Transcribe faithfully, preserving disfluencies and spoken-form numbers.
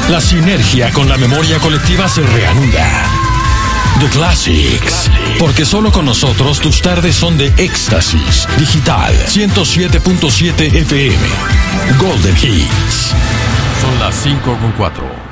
La sinergia con la memoria colectiva se reanuda. The Classics, porque solo con nosotros tus tardes son de éxtasis. Digital ciento siete punto siete F M. Golden Hits. Son las cinco con cuatro.